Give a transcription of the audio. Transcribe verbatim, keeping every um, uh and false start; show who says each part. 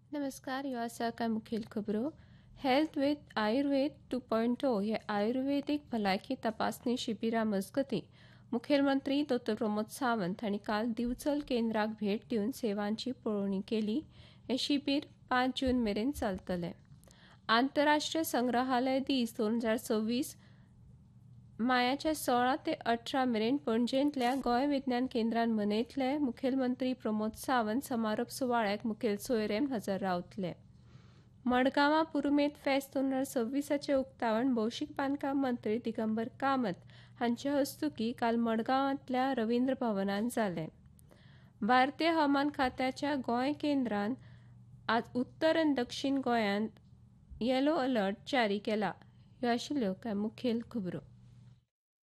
Speaker 1: नमस्कार, ह्यो आसा कांय मुखेल खबरो. Health with Ayurveda to point ओ हे आयुर्वेदीक भलायकी तपासणी शिबिरा मजगतीं मुखेलमंत्री दोतोर प्रमोद सावंत हांणी काल दिवचल केंद्राक भेट दिवन सेवांची पळोवणी केली. हे शिबीर पांच जून मेरेन चलतलें. आंतरराष्ट्रीय संग्रहालय दीस दोन हजार सव्वीस मायाच्या सोळा ते अठरा मेरेन पणजेंतल्या गोंय विज्ञान केंद्रान मनयतले. मुखेलमंत्री प्रमोद सावंत समारोप सुवाळ्याक मुखेल सोयरेन हजर रावतले. मडगांवां पुरुमेत फेस्त दोन हजार सव्वीसाचे उक्तावण भौशीक बांदकाम मंत्री दिगंबर कामत हांचे हस्तुकीं काल मडगांवांतल्या रवींद्र भवनांत जालें. भारतीय हवामान खात्याच्या गोंय केंद्रान आज उत्तर आनी दक्षिण गोंयांत येलो अलर्ट जारी केला. ह्यो आशिल्ल्यो कांय मुखेल खबरो.